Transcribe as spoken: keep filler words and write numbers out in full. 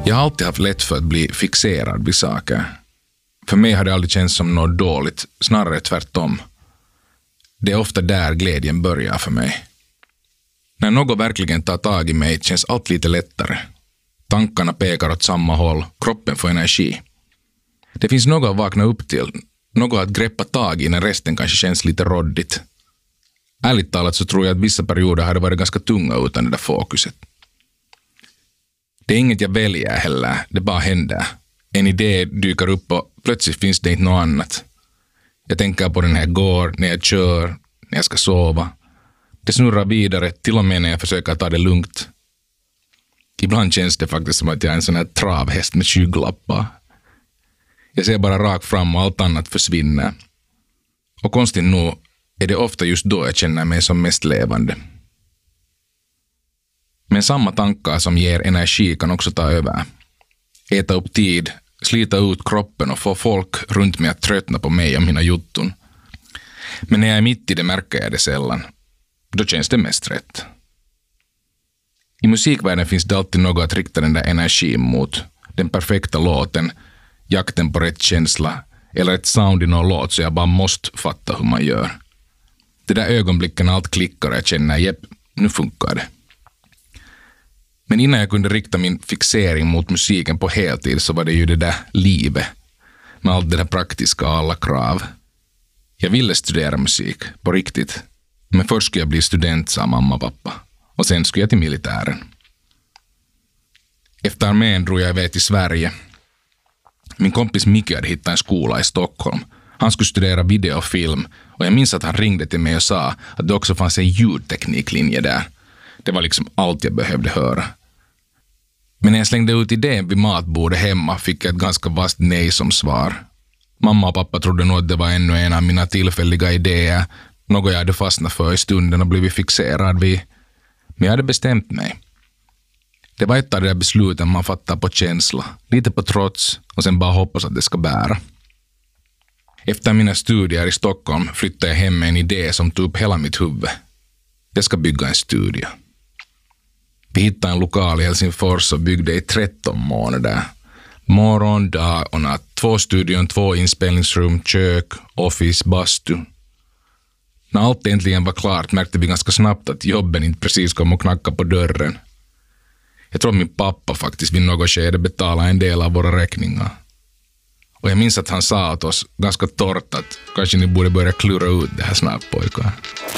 Jag har alltid haft lätt för att bli fixerad vid saker. För mig har det aldrig känts som något dåligt, snarare tvärtom. Det är ofta där glädjen börjar för mig. När något verkligen tar tag i mig känns allt lite lättare. Tankarna pekar åt samma håll, kroppen får energi. Det finns något att vakna upp till, något att greppa tag i när resten kanske känns lite råddigt. Ärligt talat så tror jag att vissa perioder hade varit ganska tunga utan det där fokuset. Det är inget jag väljer heller, det bara händer. En idé dyker upp och plötsligt finns det inte något annat. Jag tänker på den här går, när jag kör, när jag ska sova. Det snurrar vidare, till och med när jag försöker ta det lugnt. Ibland känns det faktiskt som att jag är en sån här travhäst med skygglappar. Jag ser bara rakt fram och allt annat försvinner. Och konstigt nog är det ofta just då jag känner mig som mest levande. Men samma tankar som ger energi kan också ta över. Äta upp tid, slita ut kroppen och få folk runt mig att tröttna på mig och mina jutton. Men när jag är mitt i det märker jag det sällan. Då känns det mest rätt. I musikvärlden finns det alltid något att rikta den där energin mot. Den perfekta låten, jakten på rätt känsla eller ett sound i någon låt så jag bara måste fatta hur man gör. Det där ögonblicken när allt klickar och jag känner, jepp, nu funkar det. Men innan jag kunde rikta min fixering mot musiken på heltid så var det ju det där livet. Med allt det där praktiska och alla krav. Jag ville studera musik, på riktigt. Men först skulle jag bli student, sa mamma och pappa. Och sen skulle jag till militären. Efter armén drog jag iväg till Sverige. Min kompis Micke hade hittat en skola i Stockholm. Han skulle studera video och film. Och jag minns att han ringde till mig och sa att det också fanns en ljudtekniklinje där. Det var liksom allt jag behövde höra. Men när jag slängde ut idén vid matbordet hemma fick jag ett ganska vasst nej som svar. Mamma och pappa trodde nog att det var ännu en av mina tillfälliga idéer. Något jag hade fastnat för i stunden och blivit fixerad vid. Men jag hade bestämt mig. Det var ett av de där besluten man fattar på känsla. Lite på trots och sen bara hoppas att det ska bära. Efter mina studier i Stockholm flyttade jag hem med en idé som tog upp hela mitt huvud. Jag ska bygga en studio. Vi hittade en lokal i Helsingfors och byggde i tretton månader. Morgon, dag och natt. Två studion, två inspelningsrum, kök, office, bastu. När allt äntligen var klart märkte vi ganska snabbt att jobben inte precis kom och knacka på dörren. Jag tror att min pappa faktiskt vid något skede betalade en del av våra räkningar. Och jag minns att han sa åt oss ganska torrt att kanske ni borde börja klura ut det här snart, pojkar.